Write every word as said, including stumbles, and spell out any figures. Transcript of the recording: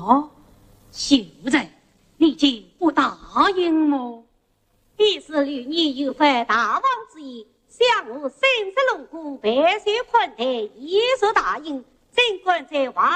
哦，秀才，你竟不答应么？ 必是与你有犯大王之意，想我生死龙骨，白血困难，一说答应，尽管在王